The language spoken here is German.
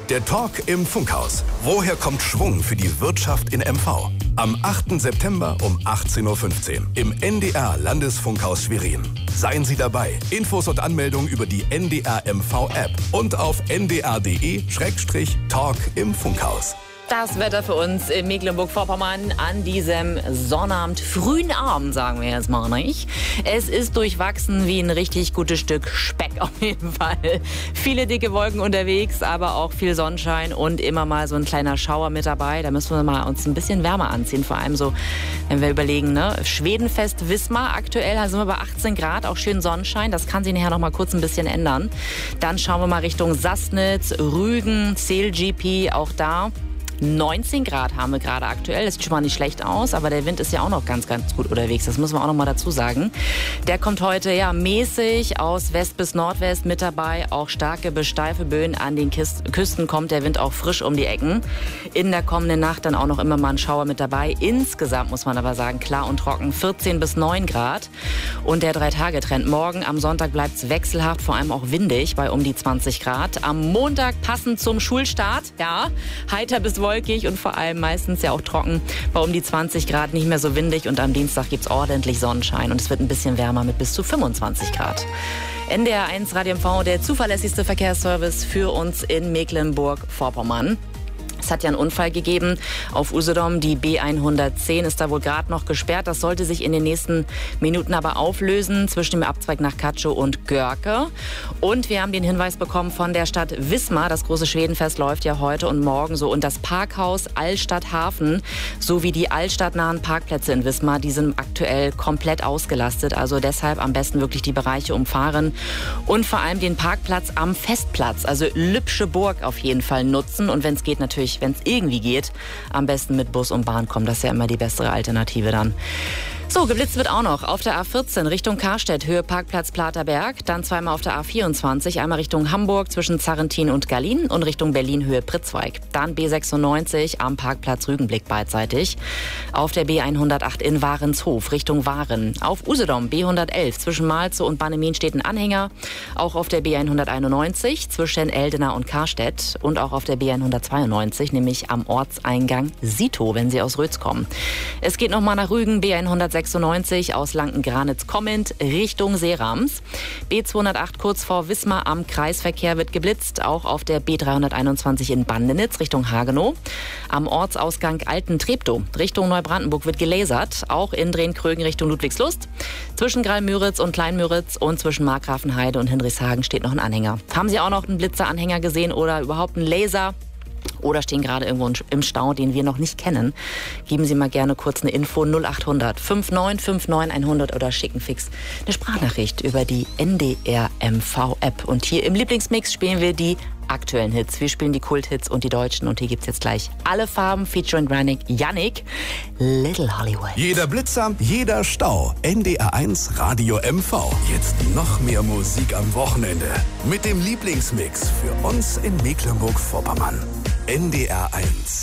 Der Talk im Funkhaus. Woher kommt Schwung für die Wirtschaft in MV? Am 8. September um 18.15 Uhr im NDR Landesfunkhaus Schwerin. Seien Sie dabei. Infos und Anmeldungen über die NDR MV App und auf ndr.de/Talk im Funkhaus. Das Wetter für uns in Mecklenburg-Vorpommern an diesem Sonnabend, frühen Abend, sagen wir jetzt mal nicht. Es ist durchwachsen wie ein richtig gutes Stück Speck auf jeden Fall. Viele dicke Wolken unterwegs, aber auch viel Sonnenschein und immer mal so ein kleiner Schauer mit dabei. Da müssen wir mal uns ein bisschen wärmer anziehen, vor allem so, wenn wir überlegen, ne? Schwedenfest Wismar aktuell, da sind wir bei 18 Grad, auch schön Sonnenschein. Das kann sich nachher noch mal kurz ein bisschen ändern. Dann schauen wir mal Richtung Sassnitz, Rügen, CLGP, auch da 19 Grad haben wir gerade aktuell. Das sieht schon mal nicht schlecht aus, aber der Wind ist ja auch noch ganz, ganz gut unterwegs. Das müssen wir auch noch mal dazu sagen. Der kommt heute ja mäßig aus West bis Nordwest mit dabei. Auch starke bis steife Böen. An den Küsten kommt der Wind auch frisch um die Ecken. In der kommenden Nacht dann auch noch immer mal ein Schauer mit dabei. Insgesamt muss man aber sagen, klar und trocken, 14 bis 9 Grad. Und der 3-Tage-Trend. Morgen am Sonntag bleibt es wechselhaft, vor allem auch windig bei um die 20 Grad. Am Montag passend zum Schulstart, ja, heiter bis wolkig und vor allem meistens ja auch trocken, bei um die 20 Grad, nicht mehr so windig und am Dienstag gibt es ordentlich Sonnenschein und es wird ein bisschen wärmer mit bis zu 25 Grad. NDR 1 Radio MV, der zuverlässigste Verkehrsservice für uns in Mecklenburg-Vorpommern. Es hat ja einen Unfall gegeben auf Usedom. Die B110 ist da wohl gerade noch gesperrt. Das sollte sich in den nächsten Minuten aber auflösen zwischen dem Abzweig nach Katschow und Görke. Und wir haben den Hinweis bekommen von der Stadt Wismar. Das große Schwedenfest läuft ja heute und morgen so. Und das Parkhaus Altstadt Hafen sowie die altstadtnahen Parkplätze in Wismar, die sind aktuell komplett ausgelastet. Also deshalb am besten wirklich die Bereiche umfahren und vor allem den Parkplatz am Festplatz, also Lübsche Burg auf jeden Fall nutzen. Und wenn es geht natürlich, wenn es irgendwie geht, am besten mit Bus und Bahn kommen. Das ist ja immer die bessere Alternative dann. So, geblitzt wird auch noch auf der A14 Richtung Karstedt, Höhe Parkplatz Platerberg. Dann zweimal auf der A24, einmal Richtung Hamburg zwischen Zarrentin und Gallien und Richtung Berlin Höhe Pritzweig. Dann B96 am Parkplatz Rügenblick beidseitig. Auf der B108 in Warenshof Richtung Waren. Auf Usedom B111 zwischen Malzow und Bannemin steht ein Anhänger. Auch auf der B191 zwischen Eldena und Karstedt. Und auch auf der B192, nämlich am Ortseingang Sito, wenn Sie aus Rötz kommen. Es geht nochmal nach Rügen, B196 aus Lanken-Granitz kommend Richtung Seerams. B208 kurz vor Wismar am Kreisverkehr wird geblitzt. Auch auf der B321 in Bandenitz Richtung Hagenow. Am Ortsausgang Alten-Treptow Richtung Neubrandenburg wird gelasert. Auch in Drehn-Krögen Richtung Ludwigslust. Zwischen Graal-Müritz und Klein-Müritz und zwischen Markgrafenheide und Hinrichshagen steht noch ein Anhänger. Haben Sie auch noch einen Blitzeranhänger gesehen oder überhaupt einen Laser? Oder stehen gerade irgendwo im Stau, den wir noch nicht kennen, geben Sie mal gerne kurz eine Info 0800 5959 100 oder schicken fix eine Sprachnachricht über die NDR MV App. Und hier im Lieblingsmix spielen wir die aktuellen Hits. Wir spielen die Kulthits und die deutschen und hier gibt's jetzt gleich alle Farben featuring Yannick, Little Hollywood. Jeder Blitzer, jeder Stau. NDR 1 Radio MV. Jetzt noch mehr Musik am Wochenende. Mit dem Lieblingsmix für uns in Mecklenburg-Vorpommern. NDR 1.